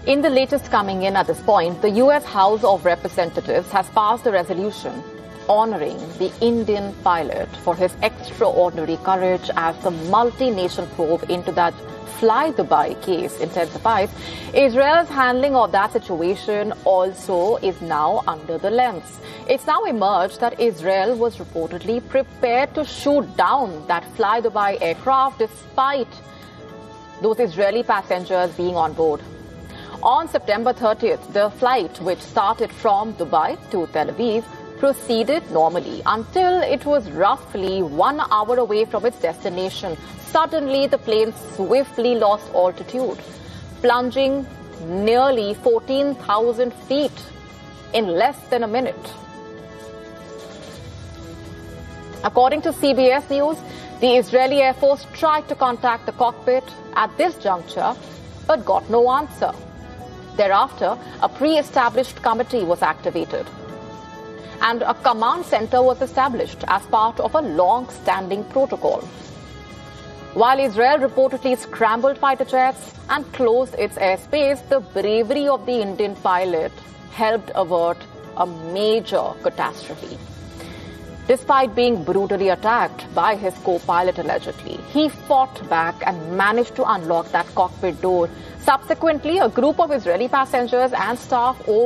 In the latest coming in at this point, the U.S. House of Representatives has passed a resolution honoring the Indian pilot for his extraordinary courage as the multi-nation probe into that Fly Dubai case intensifies. Israel's handling of that situation also is now under the lens. It's now emerged that Israel was reportedly prepared to shoot down that Fly Dubai aircraft despite those Israeli passengers being on board. On September 30th, the flight, which started from Dubai to Tel Aviv, proceeded normally until it was roughly 1 hour away from its destination. Suddenly, the plane swiftly lost altitude, plunging nearly 14,000 feet in less than a minute. According to CBS News, the Israeli Air Force tried to contact the cockpit at this juncture, but got no answer. Thereafter, a pre-established committee was activated, and a command center was established as part of a long-standing protocol. While Israel reportedly scrambled fighter jets and closed its airspace, the bravery of the Indian pilot helped avert a major catastrophe. Despite being brutally attacked by his co-pilot allegedly, he fought back and managed to unlock that cockpit door. Subsequently, a group of Israeli passengers and staff